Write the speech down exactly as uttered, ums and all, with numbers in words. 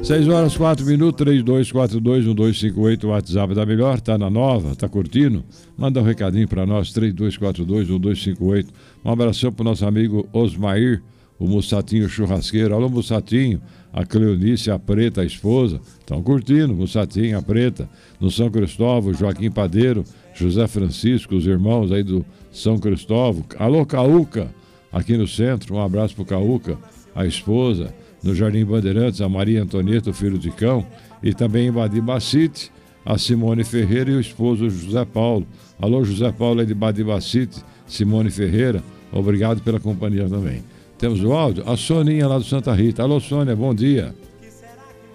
seis horas, quatro minutos, três dois quatro dois, um dois cinco oito, o WhatsApp da Melhor, tá na nova, tá curtindo? Manda um recadinho pra nós, três dois quatro dois, um dois cinco oito. Um abração pro nosso amigo Osmair, o Mussatinho Churrasqueiro. Alô, Mussatinho, a Cleonice, a Preta, a esposa, estão curtindo, Mussatinho, a Preta. No São Cristóvão, Joaquim Padeiro, José Francisco, os irmãos aí do São Cristóvão. Alô, Cauca, aqui no centro, um abraço pro Cauca, a esposa. No Jardim Bandeirantes, a Maria Antonieta, o filho de cão. E também em Badibacite, a Simone Ferreira e o esposo José Paulo. Alô, José Paulo é de Badibacite, Simone Ferreira, obrigado pela companhia também. Temos o áudio, a Soninha lá do Santa Rita. Alô, Sônia, bom dia.